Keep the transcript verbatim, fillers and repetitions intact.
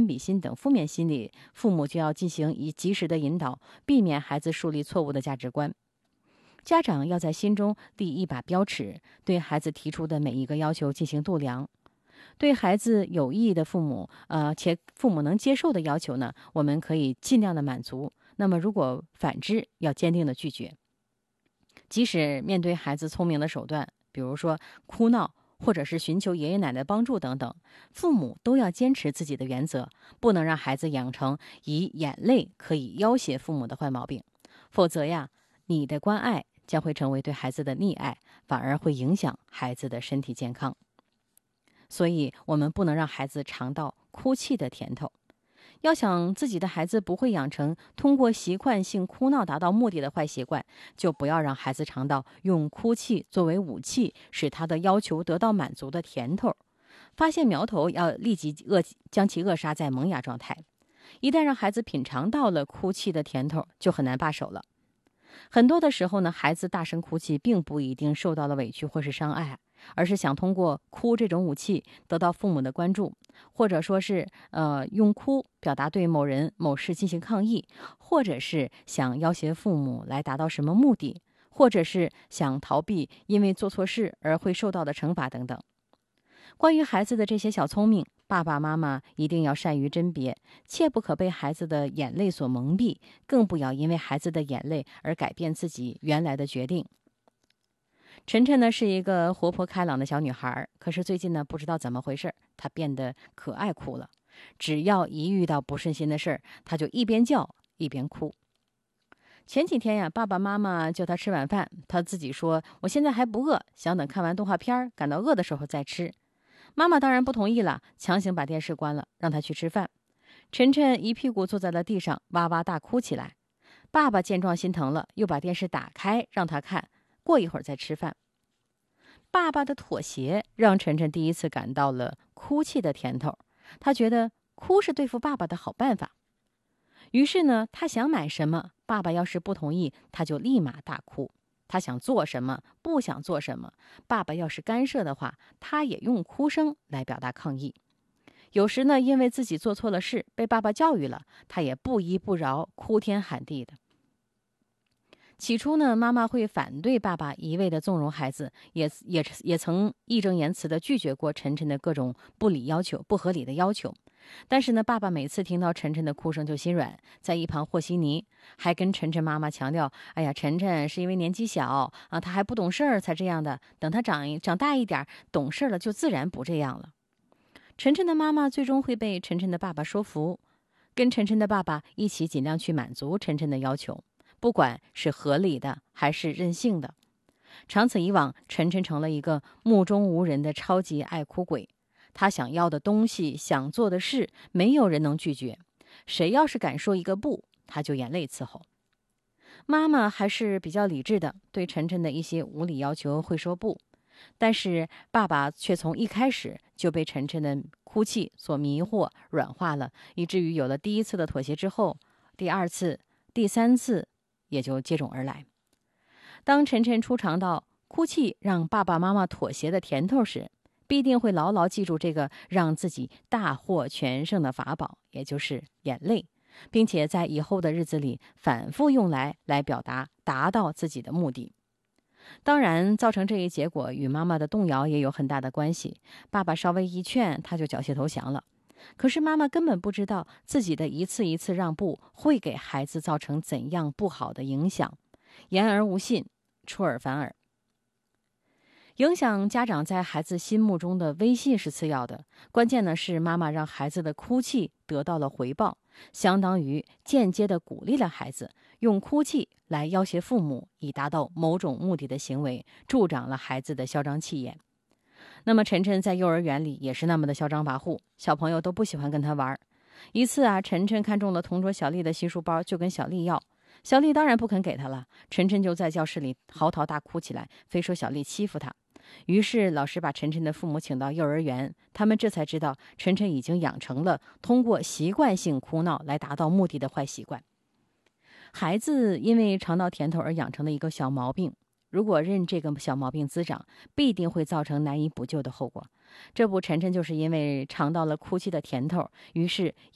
比心等负面心理，父母就要进行以及时的引导，避免孩子树立错误的价值观。家长要在心中立一把标尺，对孩子提出的每一个要求进行度量。对孩子有益的父母，呃，且父母能接受的要求呢，我们可以尽量的满足。那么如果反之，要坚定的拒绝。即使面对孩子聪明的手段，比如说哭闹，或者是寻求爷爷奶奶帮助等等，父母都要坚持自己的原则，不能让孩子养成以眼泪可以要挟父母的坏毛病。否则呀，你的关爱将会成为对孩子的溺爱，反而会影响孩子的身体健康。所以我们不能让孩子尝到哭泣的甜头。要想自己的孩子不会养成通过习惯性哭闹达到目的的坏习惯，就不要让孩子尝到用哭泣作为武器使他的要求得到满足的甜头。发现苗头要立即扼将其扼杀在萌芽状态。一旦让孩子品尝到了哭泣的甜头，就很难罢手了。很多的时候呢，孩子大声哭泣并不一定受到了委屈或是伤害，而是想通过哭这种武器得到父母的关注，或者说是呃用哭表达对某人某事进行抗议，或者是想要挟父母来达到什么目的，或者是想逃避因为做错事而会受到的惩罚等等。关于孩子的这些小聪明，爸爸妈妈一定要善于甄别，切不可被孩子的眼泪所蒙蔽，更不要因为孩子的眼泪而改变自己原来的决定。晨晨呢是一个活泼开朗的小女孩，可是最近呢不知道怎么回事，她变得可爱哭了。只要一遇到不顺心的事儿，她就一边叫一边哭。前几天呀，爸爸妈妈叫她吃晚饭，她自己说我现在还不饿，想等看完动画片，感到饿的时候再吃。妈妈当然不同意了，强行把电视关了，让她去吃饭。晨晨一屁股坐在了地上，哇哇大哭起来。爸爸见状心疼了，又把电视打开让她看，过一会儿再吃饭。爸爸的妥协让晨晨第一次感到了哭泣的甜头，他觉得哭是对付爸爸的好办法。于是呢，他想买什么，爸爸要是不同意，他就立马大哭。他想做什么，不想做什么，爸爸要是干涉的话，他也用哭声来表达抗议。有时呢，因为自己做错了事，被爸爸教育了，他也不依不饶，哭天喊地的。起初呢，妈妈会反对爸爸一味的纵容孩子，也也也曾义正言辞地拒绝过晨晨的各种不理要求、不合理的要求。但是呢，爸爸每次听到晨晨的哭声就心软，在一旁和稀泥，还跟晨晨妈妈强调：“哎呀，晨晨是因为年纪小啊，他还不懂事儿才这样的，等他长一长大一点，懂事了就自然不这样了。”晨晨的妈妈最终会被晨晨的爸爸说服，跟晨晨的爸爸一起尽量去满足晨晨的要求。不管是合理的还是任性的，长此以往，晨晨成了一个目中无人的超级爱哭鬼。他想要的东西，想做的事，没有人能拒绝。谁要是敢说一个不，他就眼泪伺候。妈妈还是比较理智的，对晨晨的一些无理要求会说不。但是爸爸却从一开始就被晨晨的哭泣所迷惑、软化了，以至于有了第一次的妥协之后，第二次、第三次也就接踵而来。当晨晨初尝到哭泣让爸爸妈妈妥协的甜头时，必定会牢牢记住这个让自己大获全胜的法宝，也就是眼泪，并且在以后的日子里反复用来来表达达到自己的目的。当然，造成这一结果与妈妈的动摇也有很大的关系。爸爸稍微一劝，他就缴械投降了。可是妈妈根本不知道自己的一次一次让步会给孩子造成怎样不好的影响，言而无信，出尔反尔。影响家长在孩子心目中的威信是次要的，关键呢是妈妈让孩子的哭泣得到了回报，相当于间接的鼓励了孩子用哭泣来要挟父母，以达到某种目的的行为，助长了孩子的嚣张气焰。那么晨晨在幼儿园里也是那么的嚣张跋扈，小朋友都不喜欢跟他玩。一次啊，晨晨看中了同桌小丽的新书包，就跟小丽要，小丽当然不肯给他了，晨晨就在教室里嚎啕大哭起来，非说小丽欺负他。于是老师把晨晨的父母请到幼儿园，他们这才知道晨晨已经养成了通过习惯性哭闹来达到目的的坏习惯。孩子因为尝到甜头而养成的一个小毛病，如果任这个小毛病滋长，必定会造成难以补救的后果。这不，晨晨就是因为尝到了哭泣的甜头，于是